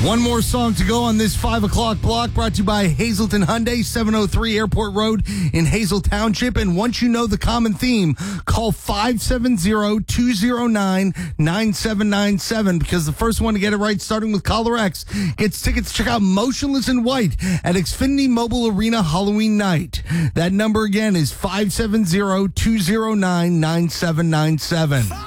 One more song to go on this 5 o'clock block, brought to you by Hazleton Hyundai, 703 Airport Road in Hazel Township. And once you know the common theme, call 570-209-9797, because the first one to get it right, starting with Caller X, gets tickets to check out Motionless in White at Xfinity Mobile Arena Halloween night. That number again is 570-209-9797.